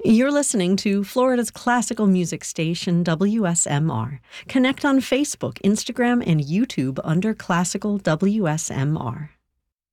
You're listening to Florida's classical music station, WSMR. Connect on Facebook, Instagram, and YouTube under Classical WSMR.